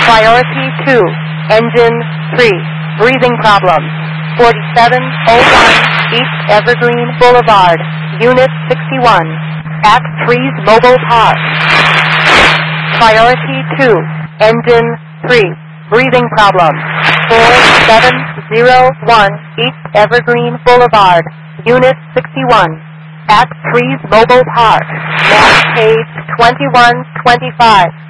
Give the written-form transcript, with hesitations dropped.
Priority 2, Engine 3, breathing problems. 4701 East Evergreen Boulevard, Unit 61, at Trees Mobile Park. Priority 2, Engine 3, breathing problems. 4701 East Evergreen Boulevard, Unit 61, at Trees Mobile Park. Map page 2125.